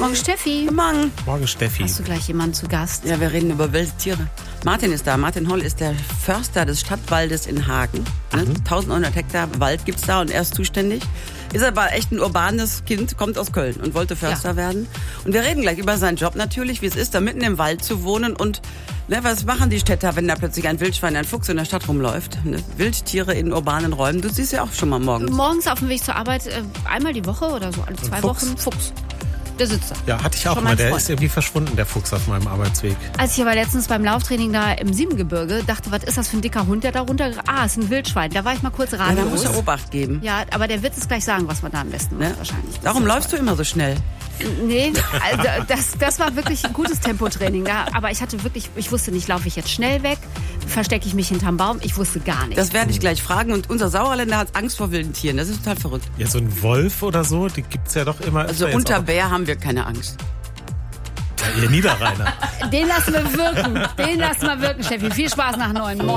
Morgen, Steffi. Morgen. Morgen, Steffi. Hast du gleich jemanden zu Gast? Ja, wir reden über wilde Tiere. Martin ist da. Martin Holl ist der Förster des Stadtwaldes in Hagen. 1900 Hektar Wald gibt's da und er ist zuständig. Ist aber echt ein urbanes Kind, kommt aus Köln und wollte Förster werden. Und wir reden gleich über seinen Job natürlich, wie es ist, da mitten im Wald zu wohnen und was machen die Städter, wenn da plötzlich ein Wildschwein, ein Fuchs in der Stadt rumläuft? Wildtiere in urbanen Räumen, du siehst ja auch schon mal morgens. Morgens auf dem Weg zur Arbeit, einmal die Woche oder so, alle 2 Wochen, Fuchs. Der sitzt da. Ja, hatte ich auch mal. Der ist irgendwie verschwunden, der Fuchs auf meinem Arbeitsweg. Als ich aber letztens beim Lauftraining da im Siebengebirge dachte, was ist das für ein dicker Hund, der da runter... ist ein Wildschwein. Da war ich mal kurz ratlos. Ja, da muss er Obacht geben. Ja, aber der wird es gleich sagen, was man da am besten macht, wahrscheinlich. Darum läufst du immer so schnell. Nee, also das war wirklich ein gutes Tempotraining. Aber ich wusste nicht, laufe ich jetzt schnell weg, verstecke ich mich hinterm Baum, ich wusste gar nichts. Das werde ich gleich fragen und unser Sauerländer hat Angst vor wilden Tieren, das ist total verrückt. Ja, so ein Wolf oder so, die gibt's ja doch immer. Also unter Bär haben wir keine Angst. Ja, ihr Niederrheiner. Den lassen wir wirken, Steffi. Viel Spaß nach 9 Uhr.